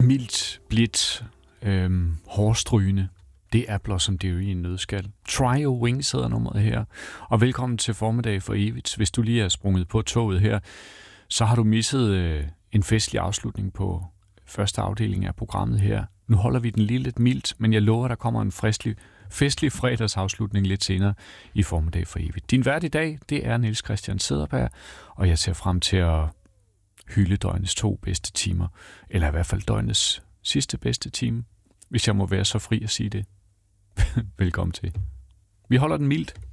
mildt, blidt, hårstrygende. Det er Blossom Dearie i en nødskal. Try Your Wings hedder nummeret her. Og velkommen til Formiddag for evigt. Hvis du lige er sprunget på toget her, så har du misset en festlig afslutning på første afdeling af programmet her. Nu holder vi den lige lidt mildt, men jeg lover, der kommer en festlig fredagsafslutning lidt senere i Formiddag for evigt. Din vært i dag, det er Niels Christian Cederberg, og jeg ser frem til at hylde døgnets 2 bedste timer, eller i hvert fald døgnets sidste bedste time, hvis jeg må være så fri at sige det. Velkommen til. Vi holder den mildt.